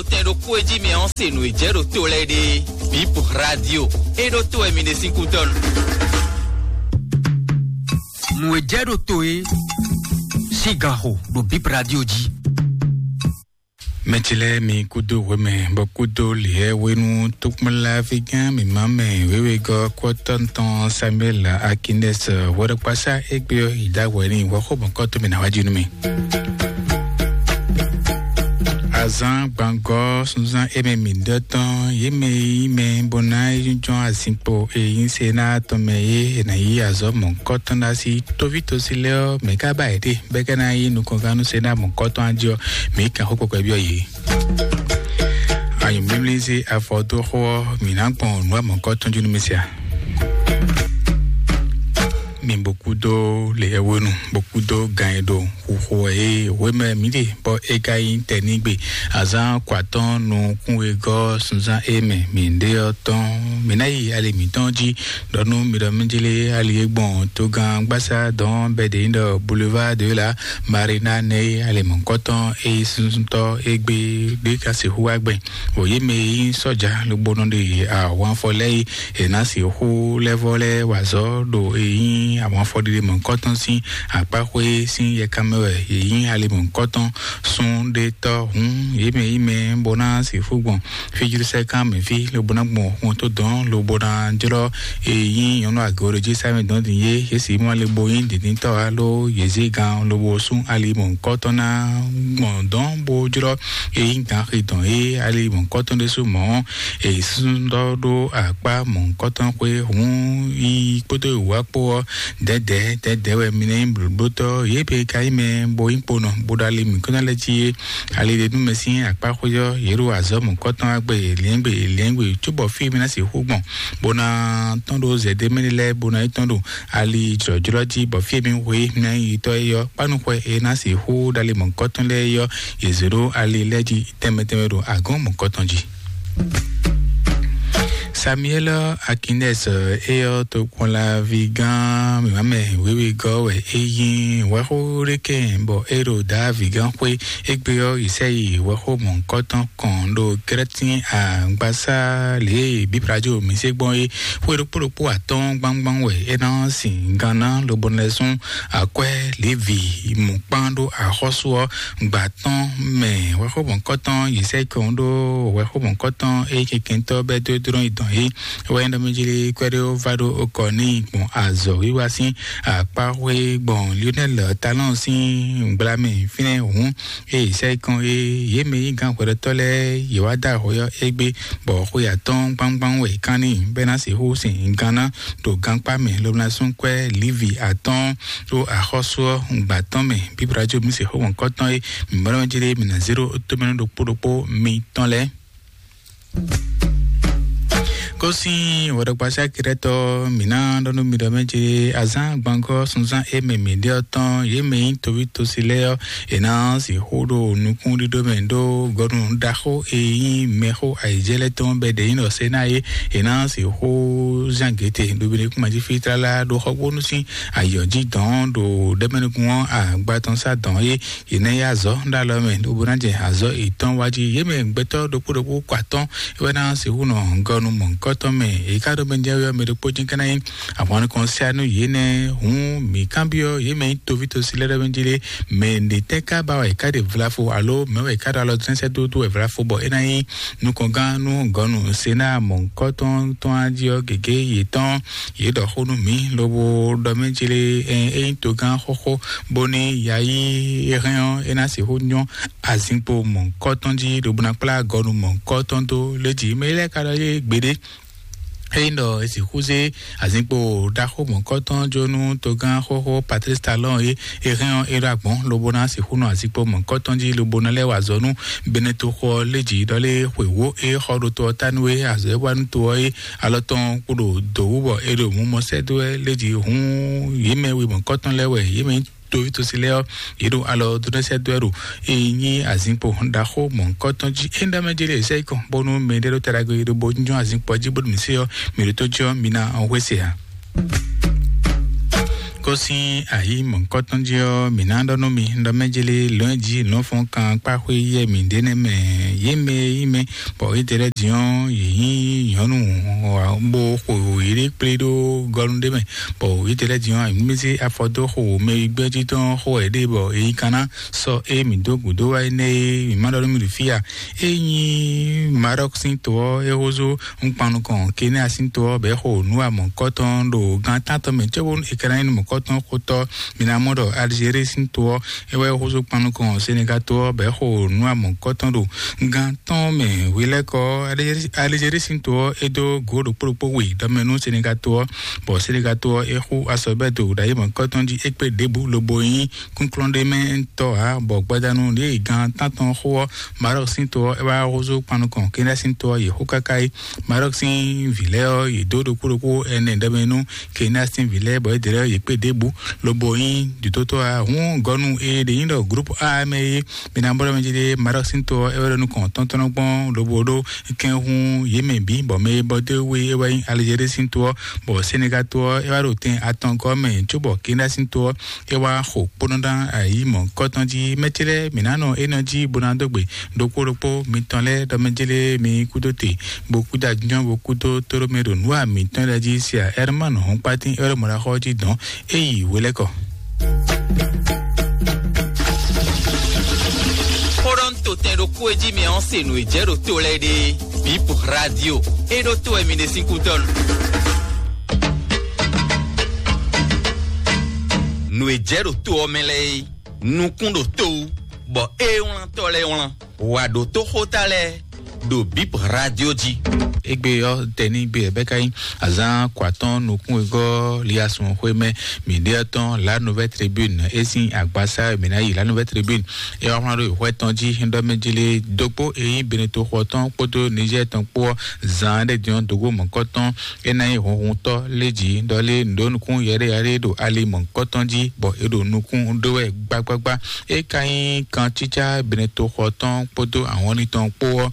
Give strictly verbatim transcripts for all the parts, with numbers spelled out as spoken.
do tendo coedi me onse no ejero to lede. Bip radio. E do to e mine cinco ton. No ejero to e cigarro do Bip radio di. Mechile mi kudo weme bokudo lie wenu tukmala figan mi mame wewe go kwotonton Samuel Akines wore kwasa egbe idaweni wo ko bonko to mi na waju mi Azan bango sunzan eme mi doton yeme ime bona yunjon asimpo e yin sena to meye na yi azo mon koton da si to vito sileo me ka ba ede be kana yi nu konganu sena mon koton anjo me ka hoko ko bi oyi ayi mimlizi afoto ho minangbon no mon koton junu mesia mi beaucoup d'eau les wenu beaucoup d'eau gagne d'eau ou et weme midi bo ekai tenigbe azan kwaton no kunwego sunzan eme mi nde oton minai ale mi tonji donu mi do minjile ali egbon to gan gbasa don bede indo boulevard de la marina ne ale mon koton e sunto egbe de kase huagbe oye me soja lo bono de a wan folei e na si hu levole wazo do e àwọn fọdile mon koton si apahwe si ye kamewe yin ale mon koton sun de to hun yeme ime bona si fugbon fijiri se kan me fi le bona gbon won to don lo bona jelo e yin yon agoro je sa me don din ye ye si mo le boyin din to alo yeze gan lo bo sun ale mon koton na gbon don bo jelo e yin kan ridon e ale mon koton de su mo e sun do do apa mon koton pe hun i poto wa po dede dede we mine bulboto yebe kaime boyin pono bodale mi kona leji ale de nu mesin apa koyo yeru azo mon koton agbe lengbe lengbe tubo fi mi na si hugbon bona tondo zede menile bona tondo ali jojoroji bo fi mi we na ito yo panu ko e na si hu dale mon koton le yo yezero ali leji temetemero agon mon koton ji Samuel Akines e to kon la vigan mi mame wewe go we eyin wa ho reke bo ero da vigan pe egbe yo isei wa ho mon koton kon do kretin a gbasa le bi prajo mi se gbon e we ro poropo aton gbangbang we e na sin gana lo bonleson akwe levi mo pando a hoso gbaton me wa ho mon koton isei kon do wa ho mon koton e kekento be do dron idon e wenda mejili kwero vado okoni bon azo wiwa sin apahwe bon Lionel talent sin blame fine hun e se kan e yeme gan kwero tole yewada hoyo egbe bo hoya ton gbangban we kani bena se hu sin gana do ganpa me loblasun kwe livi aton to ahoso ngbaton me bibrajo mi se ho won koton e mbara mejili mi na zero to meno do podopo mi tonle Kosi wada kwasa kireto mina dono mido meje azan banko sunzan eme medio ton yeme into vito sileo ena si hodo nukundi do mendo gonu daho e meho aijele ton bede ino senaye ena si ho jangete do bine kuma ji fitrala do hogonu si ayoji don do demene kuon a gbaton sa don e ina ya zo ndalo me do bunanje azo iton waji yeme gbeto do podo kwaton wena si huno gonu mon tome e kado benjayo me do pojin kanai awon konsianu yene hun mi cambio yeme to vito silere benjile me de teka ba e kade vlafo alo me e kado alo twenty do do e vlafo bo enai nu konganu gonu sena mon koton ton adio gege yeton yedo honu mi lobo do benjile en en to gan hoho boni yayi rien ena se honyo azimpo mon koton ji do bunakla gonu mon koton to leji me le kado ye gbede Endo esi kuze azimpo daho mon koton jonu togan hoho Patrice Talon e erion eragbon lobona si huno azimpo mon koton ji lobona le wazonu beneto ho leji dole wewo e hodo to tanwe azewanu to e aloton kudo dowo ero mu mo sedwe leji hun yemewe mon koton lewe yeme to vito sileo iru alo dunese dueru enyi azimpo daho mon kotonji enda mejele seiko bonu medero terago iru bonjo azimpo jibod miseo miritojo mina onwesea kosi ayi mon koton dio minando no mi ndo mejele lundi no fon kan pa hwe ye mi dene me yeme yime bo itere dion yi yonu bo ho ire pledo golunde me bo itere dion mi se afodo ho me gbeji ton ho ede bo e kana so e mi do gudo wa ne mi mando mi rifia eyin marok sin to e hozo un panu kon kene asin to be ho nu amon koton do gan tanto me chebon e kana ni koton koto minamodo Algérie sin to e wa hozo panu kon Sénégal to be ho nu amon koton do gan ton me wile ko Algérie sin to e do godo propo wi do menu Sénégal to bo Sénégal to e ho asobedo da yimon koton di ekpe debu loboyin kunklonde men to a bo gbadanu le gan tanton ho Maroc sin to e wa hozo panu kon kene sin to ye ho kakai Maroc sin vileo ye do do propo ene da menu kene sin vile bo dire ye pe debu loboyin du toto a hun gonu e de yindo groupe A me binambolo menjide Maroc sin to e wa nu kon tonton gbon lobodo ken hun yeme bi bo me bo de we e wa Algérie sin to bo Sénégal to e wa rotin aton ko me chubo kene sin to e wa ho ponondan ayi mon koton di metele minano energy bonandogbe dokoropo mitonle do menjele mi kudote beaucoup d'adjon beaucoup de toromero noa mitonle di sia hermano on patin ero mora hoji don eyi weleko Toronto tendo kueji me onse no ejero to lady Bip Radio edo to emine cinco ton no ejero to omele nu kundo to bo e on to le on wa do to hotale do Bip Radio ji egbe yo teni be bekai azan kwaton nokun ego liasun hweme mediaton la nouvelle tribune esin agbasa menayi la nouvelle tribune e wa ran ro hweton ji hindo mejele dogbo eyin beneto hwoton poto Niger ton po zan de dion dogo monkoton enayi honhun to leji dole ndonukun yere yare do ali monkoton ji bo edo nukun dowe gbagbagba e kayin kan chicha beneto hwoton poto awon ni ton po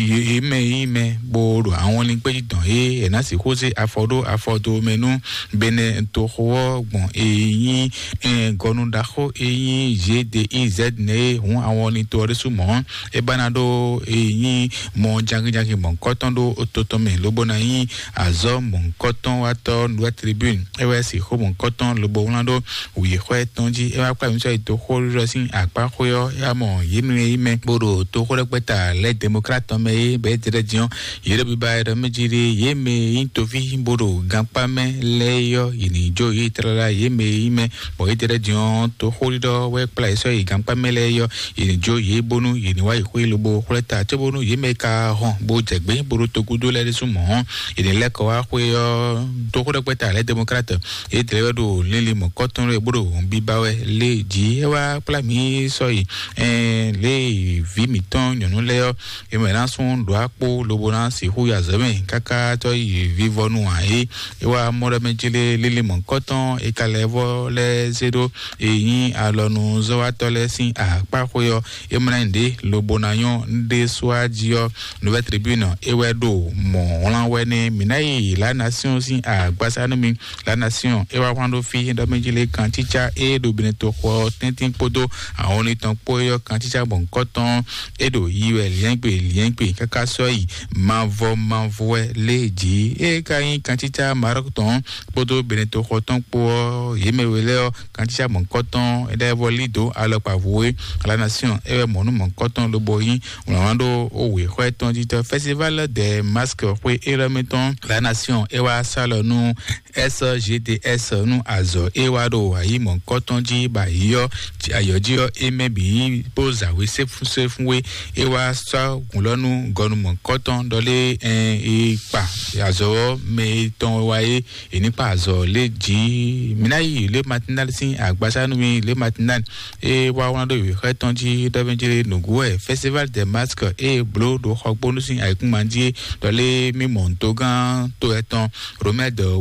ime ime bo àwọn ni pe jidan e ena si kose afodo afodo menu bene to ho gbon eyin en gonu daho eyin G D I Z ne hun àwọn ni to resu mo e banado eyin mo jangi jangi mo koton do ototo me lobo na yin azo mo koton wa to no tribune e we si ho mo koton lobo unado wi ho etonji e wa pa mi so to ho ro sin apa ho yo ya mo yimi ime bodo to ho repeta les démocrates me be direction yere bayra mejiri yeme intovi bodo gampame leyo inijo yitrala yeme ime bo itere dion to holido we place yi gampame leyo inijo yebonu yiniwa ihwelubo huleta tebonu yeme ka hon bo jegbe bodo to gudo le sumo inile ko wa hweyo to hodo peta le démocrate itere do lili mo koton re bodo bibawe le ji ewa plami so yi eh le vimiton yonu leyo emeranson do apo lobona si huya zeme kaka to vivo nu ai ewa mora mejele lili mon koton e kalevo le zero eyin alonu zo atole sin apa hoyo emrende lobonayon de swajio nouvelle tribune ewedo mo lanwe ni minai la nation sin agbasa mi la nation ewa kwando fi ndo mejele kan teacher e do bineto ko tintin podo awon ni tan poyo kan teacher bon koton edo yiwe lien pe lien pe kaka so yi mavo mavoe leji e kayin kanticha Maroc ton podo beneto koton po yemeweleo kanticha mon koton e devo lido alo pavoe la nation e monu mon koton lo boyin onando owe hweton dito festival de masque hwe elementon la nation e wa salo nu S G D S nu azo e wa do ayi mon koton ji ba yo ayojio e mebi poza we sefu sefuwe e wa sa kunlonu gonu mon koton dole en ipa azo me ton waye enipa azo le ji minayi le matinal sin agbasa nu mi le matinal e wa won do we reton ji do benjire nugue festival de masque e blo do hogbonu sin aikun manje dole mi montogan to eton remede wada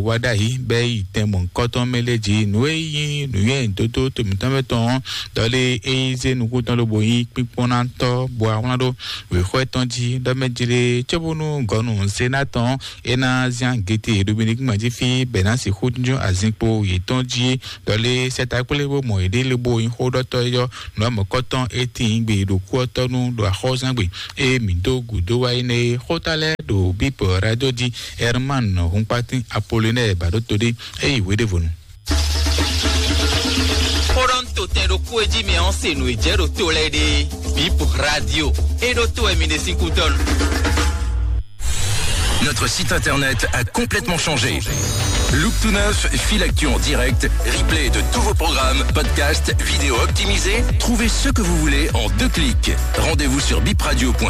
méléjì bẹ́ẹ̀ ìtẹ̀mọ̀ kọ́tọ́ méléjì nùwé yín nùyẹn tótó tòmítọ́mẹ́tọ́ dọ́lé ẹ̀yẹ́sẹ̀ nùkútọ́ lóbo yín pípọ́nà tọ́ bọ́ àwọn àdó wíwọ́ ẹ̀tọ́ jí dọ́mẹ́jìlẹ̀ tsọ́bọ̀nù gọ́nù sénatọ́ ẹ̀nà zian gètè dominique mọ̀jì fi bẹ̀nàsì kúndùn àzìnkpo yìtọ́ jí dọ́lé sẹ́ta ìpínlẹ̀bọ̀ mọ̀ èdè lóbo yín kó dọ́tọ́ yọ lọ́mọkọ́tọ́ etí gbé ìdókú ọtọ́nu lọ́ àkọ́sàgbè èmi tó gùdó wáyé ní kótálẹ̀ do bípọ̀ radio di herman humpati apollinaire badotode èyí ìwé dèvònù. Toronto tendo kueji mi anse no ejero to lede bip radio edo to emine cinquanton. Notre site internet a complètement changé. Look tout neuf, fil actu en direct, replay de tous vos programmes, podcasts, vidéos optimisées. Trouvez ce que vous voulez en deux clics. Rendez-vous sur bipradio point com.